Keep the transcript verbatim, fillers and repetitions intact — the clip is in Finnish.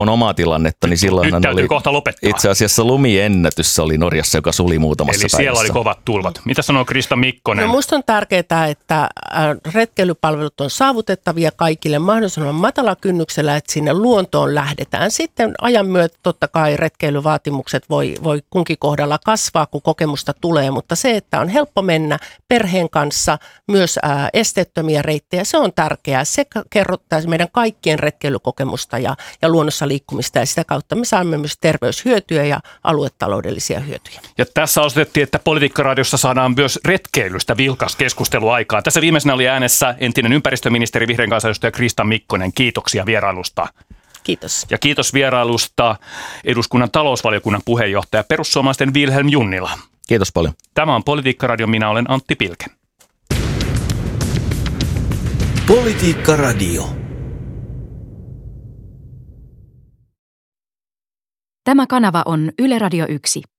on omaa tilannetta, niin silloin Nyt täytyy oli kohta lopettaa. itse asiassa lumiennätys oli Norjassa, joka suli muutamassa Eli päivässä. siellä oli kovat tulvat. Mitä sanoo Krista Mikkonen? No musta on tärkeää, että retkeilypalvelut on saavutettavia kaikille mahdollisimman matala kynnyksellä, että sinne luontoon lähdetään. Sitten ajan myötä totta kai retkeilyvaatimukset voi, voi kunkin kohdalla kasvaa, kun kokemusta tulee, mutta se, että on helppo mennä perheen kanssa, myös ää, esteettömiä reittejä, se on tärkeää. Se kerrottaa meidän kaikkien retkeilykokemusta ja, ja luonnossa liikkumista ja sitä kautta me saamme myös terveyshyötyjä ja aluetaloudellisia hyötyjä. Ja tässä osoitettiin, että Politiikka-radiossa saadaan myös retkeilystä vilkas keskustelu aikaan. Tässä viimeisenä oli äänessä entinen ympäristöministeri, vihreän kansanedustaja Krista Mikkonen. Kiitoksia vierailusta. Kiitos. Ja kiitos vierailusta eduskunnan talousvaliokunnan puheenjohtaja perussuomalaisten Vilhelm Junnila. Kiitos paljon. Tämä on Politiikka-radio. Minä olen Antti Pilke. Politiikka-radio. Tämä kanava on Yle Radio yksi.